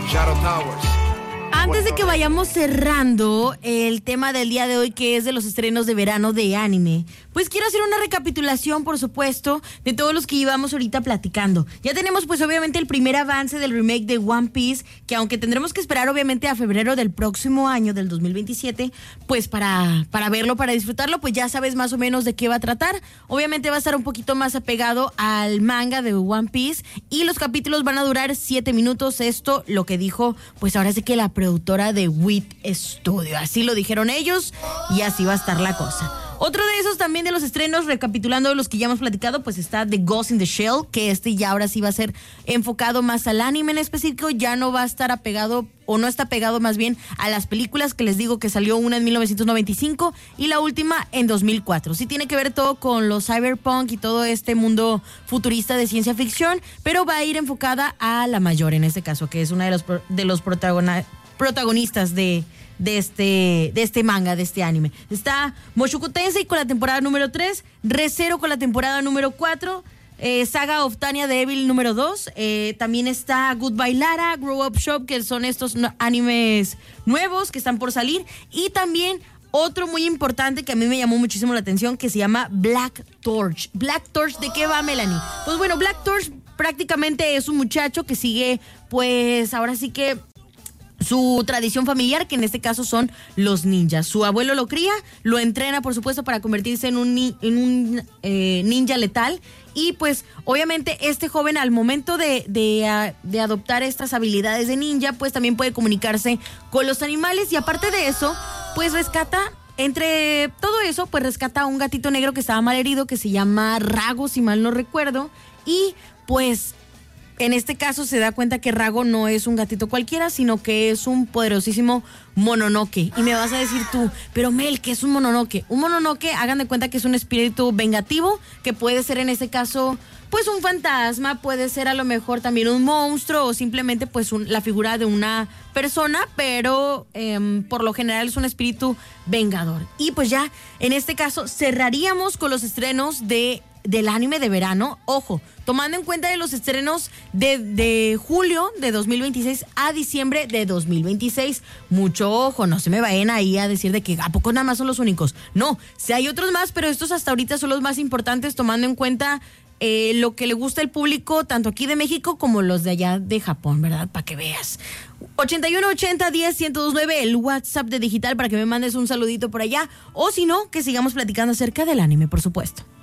Shadow Towers. Antes de que vayamos cerrando el tema del día de hoy, que es de los estrenos de verano de anime, pues quiero hacer una recapitulación, por supuesto, de todos los que íbamos ahorita platicando. Ya tenemos pues obviamente el primer avance del remake de One Piece, que aunque tendremos que esperar obviamente a febrero del próximo año, del 2027, pues para verlo, para disfrutarlo, pues ya sabes más o menos de qué va a tratar. Obviamente va a estar un poquito más apegado al manga de One Piece y los capítulos van a durar 7 minutos. Esto lo que dijo, pues ahora sí que la productora de WIT Studio. Así lo dijeron ellos y así va a estar la cosa. Otro de esos también de los estrenos, recapitulando los que ya hemos platicado, pues está The Ghost in the Shell, que ya ahora sí va a ser enfocado más al anime en específico, ya no va a estar apegado, o no está pegado más bien a las películas, que les digo que salió una en 1995 y la última en 2004. Sí tiene que ver todo con los cyberpunk y todo este mundo futurista de ciencia ficción, pero va a ir enfocada a la mayor en este caso, que es una de los protagonistas de este manga, de este anime. Está Mushoku Tensei con la temporada número 3, Re:Zero con la temporada número 4, Saga of Tanya de Evil número 2, también está Goodbye Lara, Grow Up Shop, que son estos animes nuevos que están por salir, y también otro muy importante que a mí me llamó muchísimo la atención, que se llama Black Torch. Black Torch, ¿de qué va, Melanie? Pues bueno, Black Torch prácticamente es un muchacho que sigue, pues ahora sí que su tradición familiar, que en este caso son los ninjas. Su abuelo lo cría, lo entrena, por supuesto, para convertirse en un ninja letal. Y pues, obviamente, este joven al momento de adoptar estas habilidades de ninja, pues también puede comunicarse con los animales. Y aparte de eso, pues entre todo eso, pues rescata a un gatito negro que estaba mal herido, que se llama Rago, si mal no recuerdo. Y pues en este caso se da cuenta que Rago no es un gatito cualquiera, sino que es un poderosísimo Mononoke. Y me vas a decir tú, pero Mel, ¿qué es un Mononoke? Un Mononoke, hagan de cuenta que es un espíritu vengativo, que puede ser en este caso pues un fantasma, puede ser a lo mejor también un monstruo o simplemente pues la figura de una persona, pero por lo general es un espíritu vengador. Y pues ya en este caso cerraríamos con los estrenos del anime de verano. Ojo, tomando en cuenta de los estrenos de julio de 2026 a diciembre de 2026. Mucho ojo, no se me vayan ahí a decir de que ¿a poco nada más son los únicos? No, sí hay otros más, pero estos hasta ahorita son los más importantes, tomando en cuenta lo que le gusta al público, tanto aquí de México como los de allá de Japón, ¿verdad? Para que veas. 8180101029, el WhatsApp de Digital, para que me mandes un saludito por allá. O si no, que sigamos platicando acerca del anime, por supuesto.